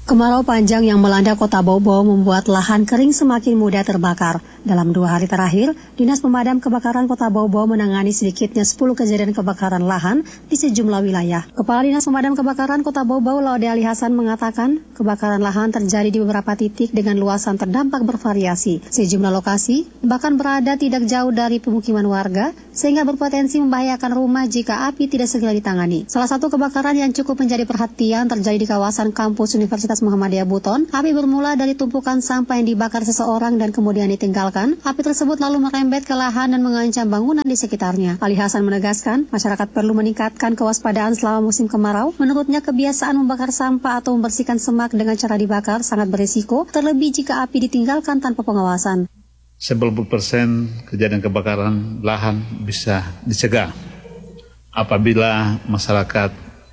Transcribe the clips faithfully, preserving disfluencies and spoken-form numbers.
Kemarau panjang yang melanda kota Bau Bau membuat lahan kering semakin mudah terbakar. Dalam dua hari terakhir, Dinas Pemadam Kebakaran Kota Bau Bau menangani sedikitnya sepuluh kejadian kebakaran lahan di sejumlah wilayah. Kepala Dinas Pemadam Kebakaran Kota Bau Bau, Laude Ali Hasan, mengatakan kebakaran lahan terjadi di beberapa titik dengan luasan terdampak bervariasi. Sejumlah lokasi bahkan berada tidak jauh dari pemukiman warga, sehingga berpotensi membahayakan rumah jika api tidak segera ditangani. Salah satu kebakaran yang cukup menjadi perhatian terjadi di kawasan kampus Universitas Muhammadiyah Buton. Api bermula dari tumpukan sampah yang dibakar seseorang dan kemudian ditinggalkan. Api tersebut lalu merembet ke lahan dan mengancam bangunan di sekitarnya. Ali Hasan menegaskan, masyarakat perlu meningkatkan kewaspadaan selama musim kemarau. Menurutnya, kebiasaan membakar sampah atau membersihkan semak dengan cara dibakar sangat berisiko, terlebih jika api ditinggalkan tanpa pengawasan. sembilan puluh persen kejadian kebakaran lahan bisa dicegah apabila masyarakat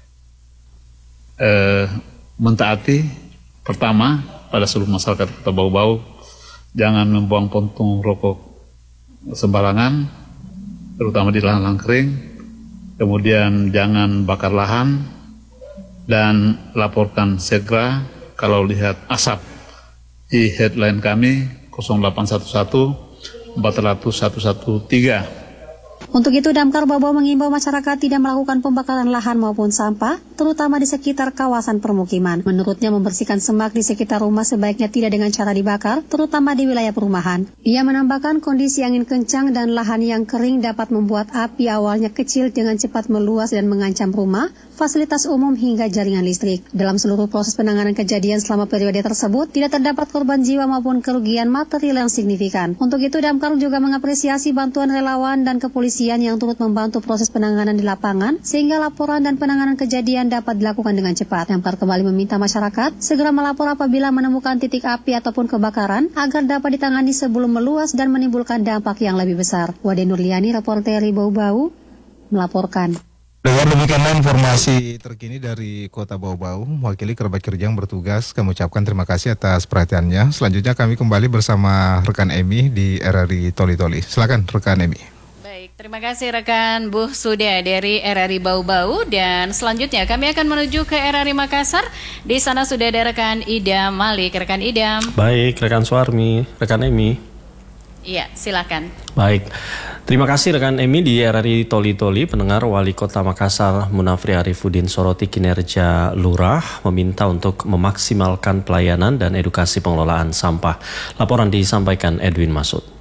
eh, mentaati, pertama, pada seluruh masyarakat Kota Bau Bau, jangan membuang puntung rokok sembarangan, terutama di lahan-lahan kering. Kemudian jangan bakar lahan, dan laporkan segera kalau lihat asap. Di headline kami nol delapan satu satu empat nol nol satu satu tiga. Untuk itu, Damkar Bau Bau mengimbau masyarakat tidak melakukan pembakaran lahan maupun sampah, terutama di sekitar kawasan permukiman. Menurutnya, membersihkan semak di sekitar rumah sebaiknya tidak dengan cara dibakar, terutama di wilayah perumahan. Ia menambahkan kondisi angin kencang dan lahan yang kering dapat membuat api awalnya kecil dengan cepat meluas dan mengancam rumah, fasilitas umum hingga jaringan listrik. Dalam seluruh proses penanganan kejadian selama periode tersebut, tidak terdapat korban jiwa maupun kerugian material yang signifikan. Untuk itu, Damkar juga mengapresiasi bantuan relawan dan kepolisian yang turut membantu proses penanganan di lapangan, sehingga laporan dan penanganan kejadian dapat dilakukan dengan cepat. Damkar kembali meminta masyarakat segera melapor apabila menemukan titik api ataupun kebakaran, agar dapat ditangani sebelum meluas dan menimbulkan dampak yang lebih besar. Wade Nurliani, reporter Bau Bau, melaporkan. Dengan demikianlah informasi terkini dari Kota Bau Bau. Mewakili kerabat kerja yang bertugas, kami ucapkan terima kasih atas perhatiannya. Selanjutnya kami kembali bersama rekan Emi di R R I Toli Toli. Silakan rekan Emi. Terima kasih rekan Bu Suda dari R R I Bau Bau, dan selanjutnya kami akan menuju ke R R I Makassar. Di sana sudah ada rekan Idam Malik. Rekan Idam. Baik, rekan Suarmi, rekan Emi. Iya, silakan. Baik, terima kasih rekan Emi di R R I Toli Toli. Pendengar, Wali Kota Makassar Munafri Arifuddin soroti kinerja lurah, meminta untuk memaksimalkan pelayanan dan edukasi pengelolaan sampah. Laporan disampaikan Edwin Masud.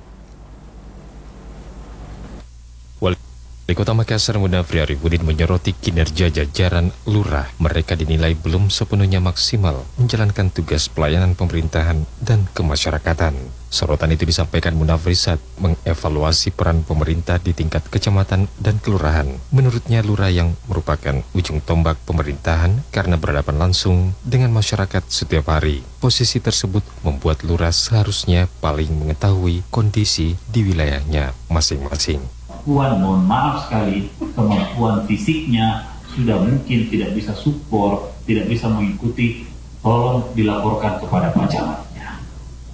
Wali Kota Makassar Munafri Arifuddin menyoroti kinerja jajaran lurah. Mereka dinilai belum sepenuhnya maksimal menjalankan tugas pelayanan pemerintahan dan kemasyarakatan. Sorotan itu disampaikan Munafri saat mengevaluasi peran pemerintah di tingkat kecamatan dan kelurahan. Menurutnya, lurah yang merupakan ujung tombak pemerintahan karena berhadapan langsung dengan masyarakat setiap hari. Posisi tersebut membuat lurah seharusnya paling mengetahui kondisi di wilayahnya masing-masing. Kemampuan, mohon maaf sekali, kemampuan fisiknya sudah mungkin tidak bisa support, tidak bisa mengikuti, tolong dilaporkan kepada Pak Camatnya.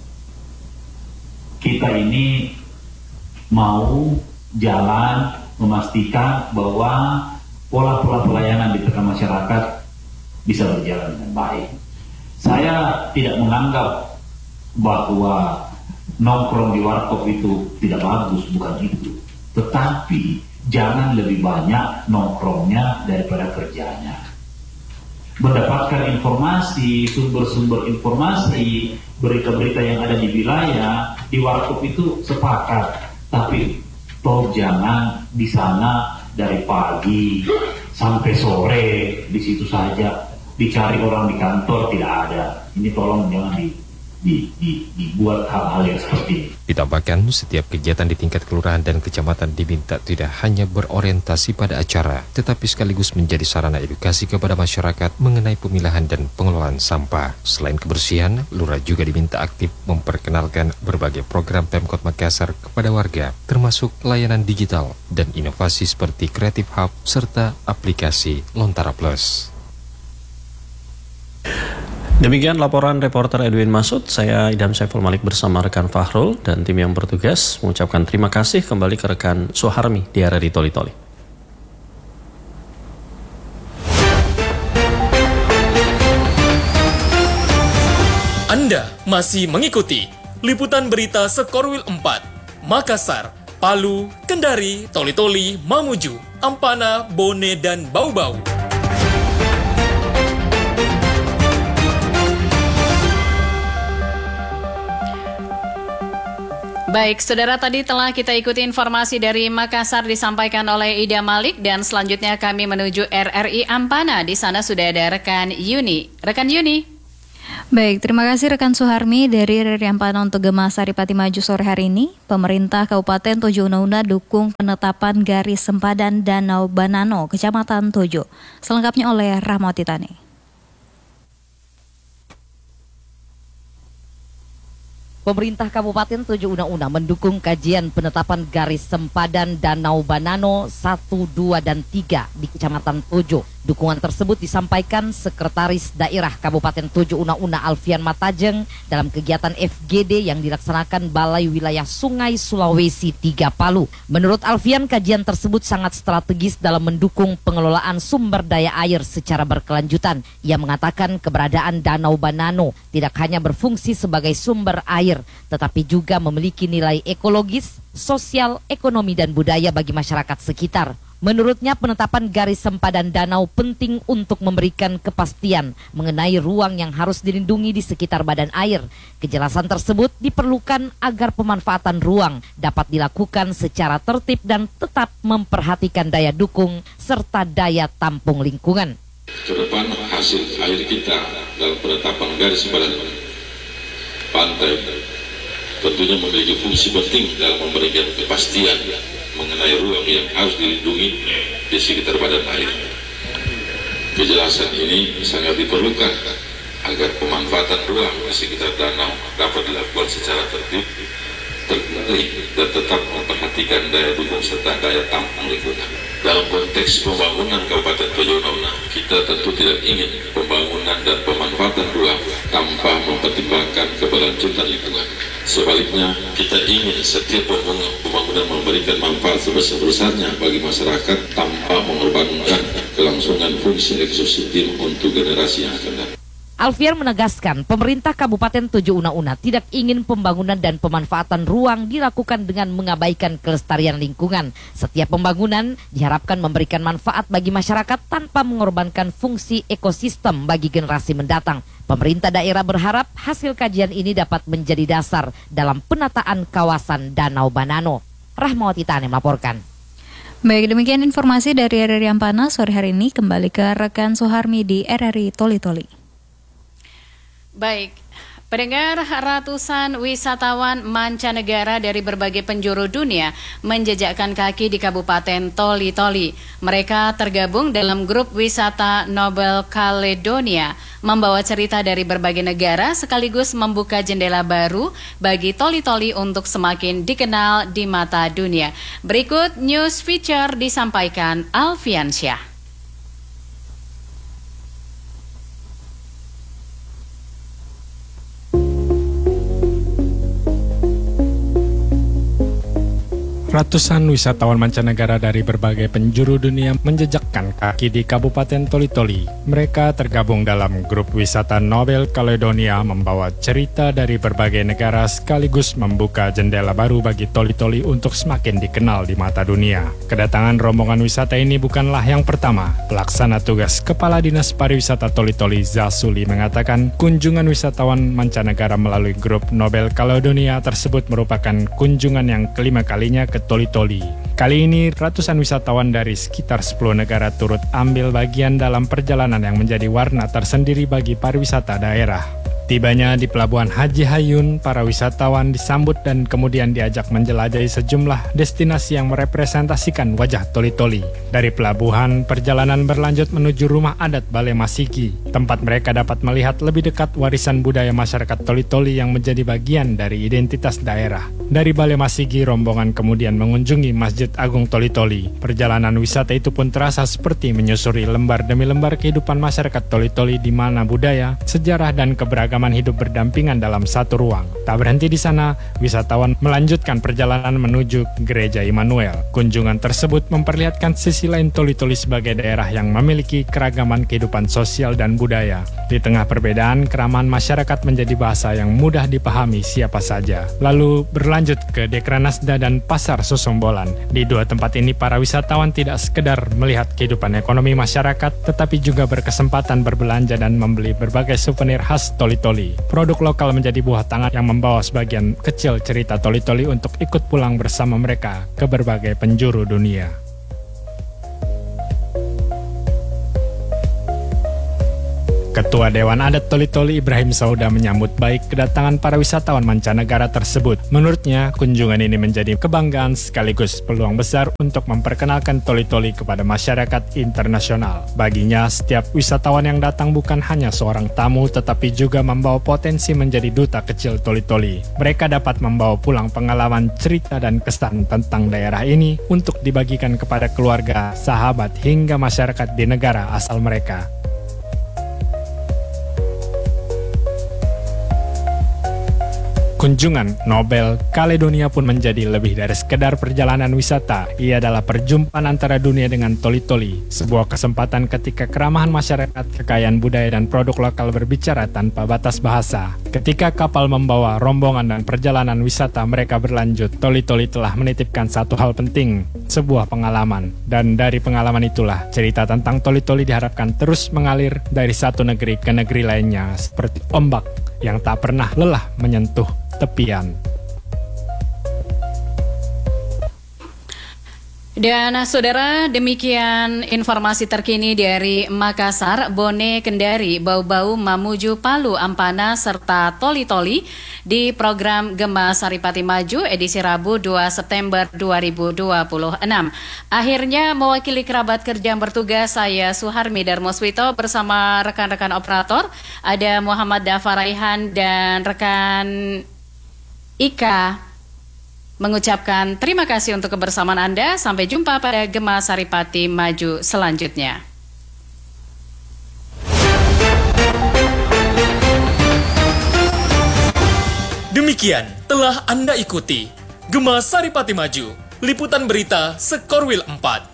Kita ini mau jalan memastikan bahwa pola-pola pelayanan di tengah masyarakat bisa berjalan dengan baik. Saya tidak menganggap bahwa nongkrong di warkop itu tidak bagus, bukan itu. Tetapi jangan lebih banyak nongkrongnya daripada kerjanya. Mendapatkan informasi, sumber-sumber informasi, berita-berita yang ada di wilayah, di warkop itu sepakat. Tapi tolong jangan di sana dari pagi sampai sore di situ saja, dicari orang di kantor tidak ada. Ini tolong jangan di Di, di, dibuat hal-hal yang seperti ini. Ditambahkan, setiap kegiatan di tingkat kelurahan dan kecamatan diminta tidak hanya berorientasi pada acara, tetapi sekaligus menjadi sarana edukasi kepada masyarakat mengenai pemilahan dan pengelolaan sampah. Selain kebersihan, lurah juga diminta aktif memperkenalkan berbagai program Pemkot Makassar kepada warga, termasuk layanan digital dan inovasi seperti Creative Hub serta aplikasi Lontara Plus. Demikian laporan reporter Edwin Masud. Saya Idam Saiful Malik bersama rekan Fahrul dan tim yang bertugas mengucapkan terima kasih. Kembali ke rekan Suharmi di R R I Toli Toli. Anda masih mengikuti liputan berita Skorwil empat, Makassar, Palu, Kendari, Toli-Toli, Mamuju, Ampana, Bone, dan Bau-Bau. Baik, saudara, tadi telah kita ikuti informasi dari Makassar disampaikan oleh Ida Malik, dan selanjutnya kami menuju R R I Ampana. Di sana sudah ada rekan Yuni. Rekan Yuni. Baik, terima kasih rekan Suharmi dari R R I Ampana untuk Gema Saripati Maju sore hari ini. Pemerintah Kabupaten Tojo Una-Una dukung penetapan garis sempadan Danau Banano, Kecamatan Tojo. Selengkapnya oleh Rahmawati Tani. Pemerintah Kabupaten Tojo Una-Una mendukung kajian penetapan garis sempadan Danau Banano satu, dua, dan tiga di Kecamatan Tojo. Dukungan tersebut disampaikan Sekretaris Daerah Kabupaten Tojo Una-Una Alfian Matajeng dalam kegiatan F G D yang dilaksanakan Balai Wilayah Sungai Sulawesi tiga Palu. Menurut Alfian, kajian tersebut sangat strategis dalam mendukung pengelolaan sumber daya air secara berkelanjutan. Ia mengatakan keberadaan Danau Banano tidak hanya berfungsi sebagai sumber air, tetapi juga memiliki nilai ekologis, sosial, ekonomi, dan budaya bagi masyarakat sekitar. Menurutnya, penetapan garis sempadan danau penting untuk memberikan kepastian mengenai ruang yang harus dilindungi di sekitar badan air. Kejelasan tersebut diperlukan agar pemanfaatan ruang dapat dilakukan secara tertib dan tetap memperhatikan daya dukung serta daya tampung lingkungan. Kedepan hasil air kita dalam penetapan garis sempadan pantai tentunya memiliki fungsi penting dalam memberikan kepastian mengenai ruang yang harus dilindungi di sekitar badan air. Kejelasan ini sangat diperlukan agar pemanfaatan ruang di sekitar danau dapat dilakukan secara tertib, terkendali, dan tetap memperhatikan daya dukung serta daya tampung lingkungan. Dalam konteks pembangunan Kabupaten Tojo Una-Una, kita tentu tidak ingin pembangunan dan pemanfaatan ruang tanpa mempertimbangkan keberlanjutan lingkungan. Sebaliknya, kita ingin setiap pembangunan memberikan manfaat sebesar-besarnya bagi masyarakat tanpa mengorbankan kelangsungan fungsi ekosistem untuk generasi yang akan datang. Alfian menegaskan pemerintah Kabupaten Tojo Una-Una tidak ingin pembangunan dan pemanfaatan ruang dilakukan dengan mengabaikan kelestarian lingkungan. Setiap pembangunan diharapkan memberikan manfaat bagi masyarakat tanpa mengorbankan fungsi ekosistem bagi generasi mendatang. Pemerintah daerah berharap hasil kajian ini dapat menjadi dasar dalam penataan kawasan Danau Banano. Rahmawati Tani melaporkan. Baik, demikian informasi dari R R I Ampana sore hari ini. Kembali ke rekan Suharmi di R R I Toli-Toli. Baik, pendengar, ratusan wisatawan mancanegara dari berbagai penjuru dunia menjejakkan kaki di Kabupaten Toli-Toli. Mereka tergabung dalam grup wisata Nouvelle Caledonia, membawa cerita dari berbagai negara sekaligus membuka jendela baru bagi Toli-Toli untuk semakin dikenal di mata dunia. Berikut news feature disampaikan Alfian Syah. Ratusan wisatawan mancanegara dari berbagai penjuru dunia menjejakkan kaki di Kabupaten Toli-Toli. Mereka tergabung dalam grup wisata Nouvelle Caledonia membawa cerita dari berbagai negara sekaligus membuka jendela baru bagi Toli-Toli untuk semakin dikenal di mata dunia. Kedatangan rombongan wisata ini bukanlah yang pertama. Pelaksana tugas Kepala Dinas Pariwisata Toli-Toli Zasuli mengatakan kunjungan wisatawan mancanegara melalui grup Nouvelle Caledonia tersebut merupakan kunjungan yang kelima kalinya ke Toli-Toli. Kali ini ratusan wisatawan dari sekitar sepuluh negara turut ambil bagian dalam perjalanan yang menjadi warna tersendiri bagi pariwisata daerah. Tibanya di Pelabuhan Haji Hayun, para wisatawan disambut dan kemudian diajak menjelajahi sejumlah destinasi yang merepresentasikan wajah Toli-Toli. Dari pelabuhan, perjalanan berlanjut menuju rumah adat Balai Masigi. Tempat mereka dapat melihat lebih dekat warisan budaya masyarakat Toli-Toli yang menjadi bagian dari identitas daerah. Dari Balai Masigi, rombongan kemudian mengunjungi Masjid Agung Toli-Toli. Perjalanan wisata itu pun terasa seperti menyusuri lembar demi lembar kehidupan masyarakat Toli-Toli di mana budaya, sejarah, dan keberagaman hidup berdampingan dalam satu ruang. Tak berhenti di sana, wisatawan melanjutkan perjalanan menuju Gereja Immanuel. Kunjungan tersebut memperlihatkan sisi lain Toli-Toli sebagai daerah yang memiliki keragaman kehidupan sosial dan budaya. Di tengah perbedaan, keramahan masyarakat menjadi bahasa yang mudah dipahami siapa saja. Lalu berlanjut ke Dekranasda dan Pasar Sosombolan. Di dua tempat ini para wisatawan tidak sekedar melihat kehidupan ekonomi masyarakat, tetapi juga berkesempatan berbelanja dan membeli berbagai souvenir khas Toli-Toli. Produk lokal menjadi buah tangan yang membawa sebagian kecil cerita Toli-Toli untuk ikut pulang bersama mereka ke berbagai penjuru dunia. Ketua Dewan Adat Toli-Toli Ibrahim Sauda menyambut baik kedatangan para wisatawan mancanegara tersebut. Menurutnya, kunjungan ini menjadi kebanggaan sekaligus peluang besar untuk memperkenalkan Toli-Toli kepada masyarakat internasional. Baginya, setiap wisatawan yang datang bukan hanya seorang tamu, tetapi juga membawa potensi menjadi duta kecil Toli-Toli. Mereka dapat membawa pulang pengalaman, cerita, dan kesan tentang daerah ini untuk dibagikan kepada keluarga, sahabat, hingga masyarakat di negara asal mereka. Kunjungan Nobel Kaledonia pun menjadi lebih dari sekedar perjalanan wisata. Ia adalah perjumpaan antara dunia dengan Toli-Toli, sebuah kesempatan ketika keramahan masyarakat, kekayaan budaya dan produk lokal berbicara tanpa batas bahasa. Ketika kapal membawa rombongan dan perjalanan wisata mereka berlanjut, Toli-Toli telah menitipkan satu hal penting, sebuah pengalaman. Dan dari pengalaman itulah, cerita tentang Toli-Toli diharapkan terus mengalir dari satu negeri ke negeri lainnya, seperti ombak yang tak pernah lelah menyentuh tepian. Dan saudara, demikian informasi terkini dari Makassar, Bone, Kendari, Bau-Bau, Mamuju, Palu, Ampana, serta Toli-Toli di program Gema Saripati Maju edisi Rabu dua September dua ribu dua puluh enam. Akhirnya mewakili kerabat kerja yang bertugas, saya Suharmi Darmoswito bersama rekan-rekan operator, ada Muhammad Dafaraihan dan rekan Ika, mengucapkan terima kasih untuk kebersamaan Anda. Sampai jumpa pada Gema Saripati Maju selanjutnya. Demikian telah Anda ikuti Gema Saripati Maju, liputan berita Sekorwil empat.